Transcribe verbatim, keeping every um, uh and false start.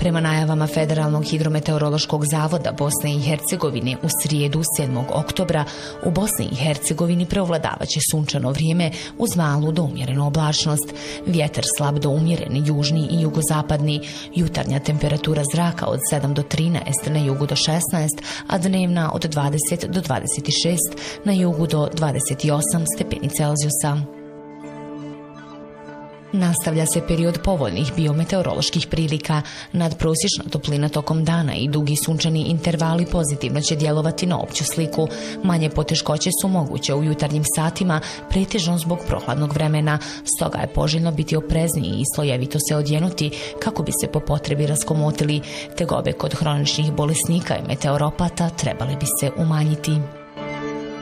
Prema najavama Federalnog hidrometeorološkog zavoda Bosne i Hercegovine u srijedu sedmog oktobra u Bosni i Hercegovini preovladavaće sunčano vrijeme uz malu do umjerenu oblačnost. Vjetar slab do umjeren, južni i jugozapadni. Jutarnja temperatura zraka od sedam do trinaest, na jugu do šesnaest, a dnevna od dvadeset do dvadeset šest, na jugu do dvadeset osam stepeni Celzijusa. Nastavlja se period povoljnih biometeoroloških prilika. Nadprosječna toplina tokom dana i dugi sunčani intervali pozitivno će djelovati na opću sliku. Manje poteškoće su moguće u jutarnjim satima, pretežno zbog prohladnog vremena. Stoga je poželjno biti oprezniji i slojevito se odjenuti kako bi se po potrebi raskomotili. Tegobe kod hroničnih bolesnika i meteoropata trebale bi se umanjiti.